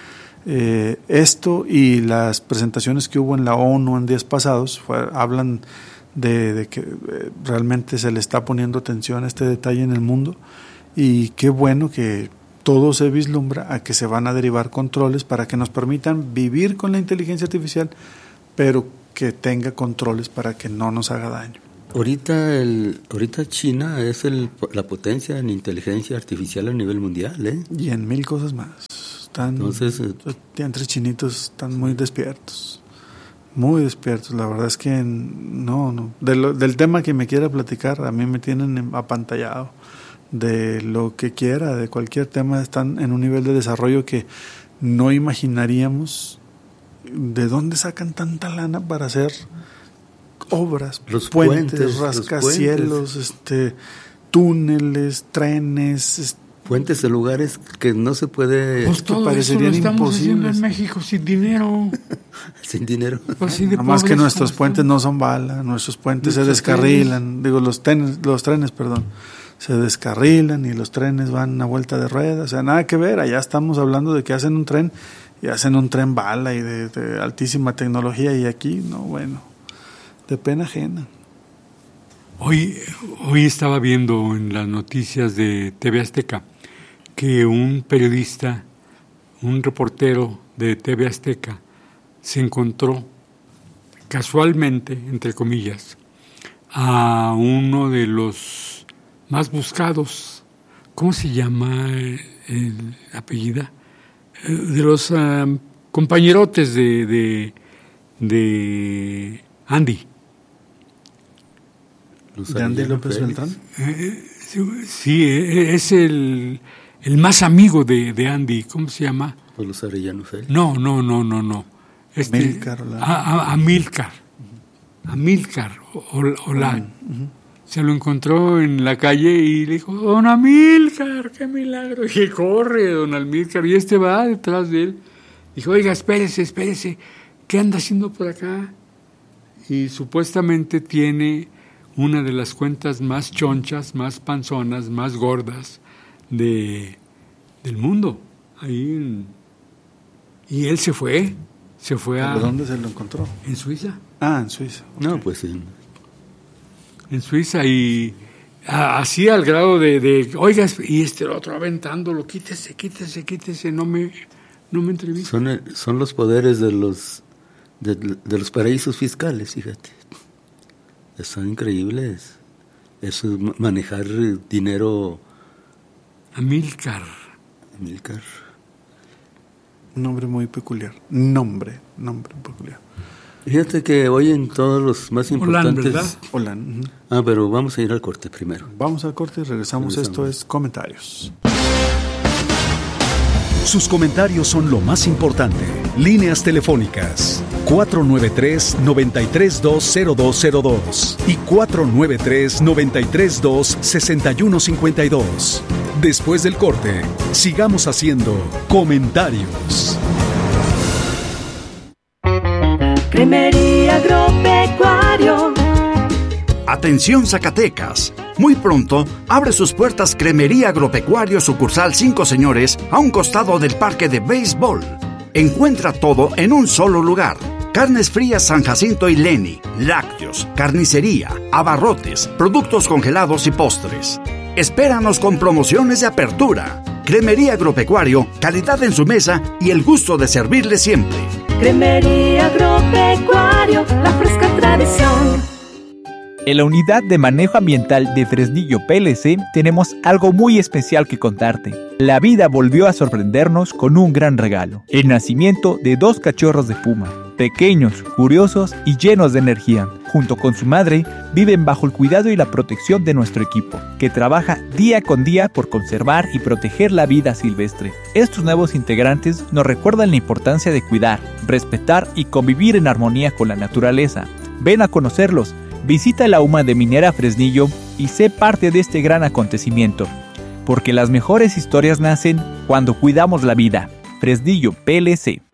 Eh, esto y las presentaciones que hubo en la ONU en días pasados fue, hablan de, de que eh, realmente se le está poniendo atención a este detalle en el mundo, y qué bueno que todo se vislumbra a que se van a derivar controles para que nos permitan vivir con la inteligencia artificial, pero que tenga controles para que no nos haga daño. Ahorita el, ahorita China es el, la potencia en inteligencia artificial a nivel mundial, ¿eh? Y en mil cosas más. Están, Entonces, entre chinitos están muy despiertos, muy despiertos. La verdad es que no, no. De lo, del tema que me quiera platicar, a mí me tienen apantallado. De lo que quiera, de cualquier tema, están en un nivel de desarrollo que no imaginaríamos. ¿De dónde sacan tanta lana para hacer obras, los puentes, puentes rascacielos, este, túneles, trenes, puentes de lugares que no se puede, pues todo parecerían eso lo estamos haciendo en México sin dinero? Sin dinero. Pues nada más que nuestros puentes no son bala, nuestros puentes se descarrilan, trenes. digo los trenes, los trenes, perdón, se descarrilan y los trenes van a vuelta de ruedas, o sea, nada que ver. Allá estamos hablando de que hacen un tren y hacen un tren bala y de, de altísima tecnología, y aquí no, bueno, de pena ajena. Hoy, hoy estaba viendo en las noticias de T V Azteca que un periodista, un reportero de T V Azteca, se encontró casualmente, entre comillas, a uno de los más buscados, ¿cómo se llama el, el apellido? De los uh, compañerotes de, de, de Andy. ¿De Andy López Beltrán? Eh, sí, es el, el más amigo de, de Andy. ¿Cómo se llama? ¿O los Arellano Félix? No, no, no, no, no. Este, Amílcar. A, a, Amílcar. Amílcar Olán. Uh-huh. Se lo encontró en la calle y le dijo, don Amílcar, qué milagro. Y que corre, don Amílcar, y este va detrás de él. Dijo, oiga, espérese, espérese, ¿qué anda haciendo por acá? Y supuestamente tiene una de las cuentas más chonchas, más panzonas, más gordas de, del mundo. Ahí en, y él se fue, se fue a... ¿De dónde se lo encontró? En Suiza. Ah, en Suiza. Okay. No, pues sí. En Suiza, y a, así al grado de, de, oiga, y este otro aventándolo, quítese, quítese, quítese, no me, no me entreviste. Son, son los poderes de los, de, de los paraísos fiscales, fíjate. Son increíbles. Eso es manejar dinero. Amílcar. Amílcar. Un nombre muy peculiar. Nombre, nombre peculiar. Fíjate que hoy en todos los más importantes... Hola, ¿verdad? Hola. Uh-huh. Ah, pero vamos a ir al corte primero. Vamos al corte y regresamos. regresamos. Esto es Comentarios. Sus comentarios son lo más importante. Líneas telefónicas cuatro nueve tres, nueve tres dos, cero dos cero dos y cuatro nueve tres, nueve tres dos, seis uno cinco dos. Después del corte, sigamos haciendo Comentarios. Cremería Agropecuario. Atención Zacatecas. Muy pronto abre sus puertas Cremería Agropecuario sucursal Cinco Señores a un costado del parque de béisbol. Encuentra todo en un solo lugar. Carnes frías San Jacinto y Leni, lácteos, carnicería, abarrotes, productos congelados y postres. Espéranos con promociones de apertura. Cremería Agropecuario, calidad en su mesa y el gusto de servirle siempre. Cremería Agropecuario, la fresca tradición. En la unidad de manejo ambiental de Fresnillo P L C tenemos algo muy especial que contarte. La vida volvió a sorprendernos con un gran regalo: el nacimiento de dos cachorros de puma, pequeños, curiosos y llenos de energía. Junto con su madre, viven bajo el cuidado y la protección de nuestro equipo, que trabaja día con día por conservar y proteger la vida silvestre. Estos nuevos integrantes nos recuerdan la importancia de cuidar, respetar y convivir en armonía con la naturaleza. Ven a conocerlos. Visita la UMA de Minera Fresnillo y sé parte de este gran acontecimiento, porque las mejores historias nacen cuando cuidamos la vida. Fresnillo P L C.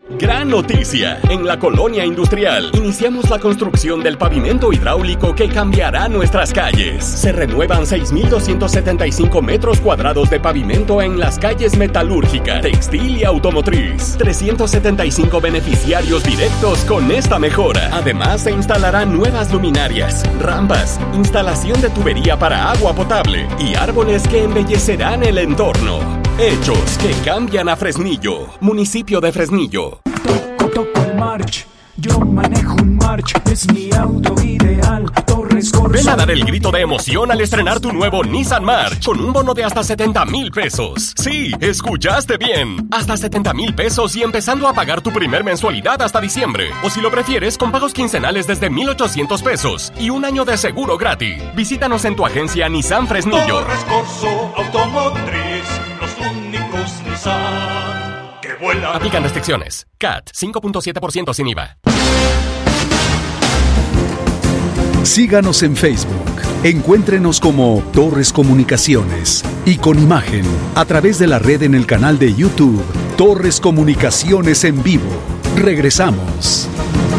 Gran noticia. En la Colonia Industrial iniciamos la construcción del pavimento hidráulico que cambiará nuestras calles. Se renuevan seis mil doscientos setenta y cinco metros cuadrados de pavimento en las calles Metalúrgica, Textil y Automotriz. trescientos setenta y cinco beneficiarios directos con esta mejora. Además, se instalarán nuevas luminarias, rampas, instalación de tubería para agua potable y árboles que embellecerán el entorno. Hechos que cambian a Fresnillo. Municipio de Fresnillo. Toco, toco el March, yo manejo un March, es mi auto ideal. Torres Corso. Ven a dar el grito de emoción al estrenar tu nuevo Nissan March con un bono de hasta setenta mil pesos. Sí, escuchaste bien. Hasta setenta mil pesos y empezando a pagar tu primer mensualidad hasta diciembre. O si lo prefieres, con pagos quincenales desde mil ochocientos pesos y un año de seguro gratis. Visítanos en tu agencia Nissan Fresnillo. Torres Corso Automotriz, los únicos Nissan que vuelan. Aplican restricciones. C A T cinco punto siete por ciento sin I V A. Síganos en Facebook. Encuéntrenos como Torres Comunicaciones y con imagen a través de la red en el canal de YouTube Torres Comunicaciones en Vivo. Regresamos.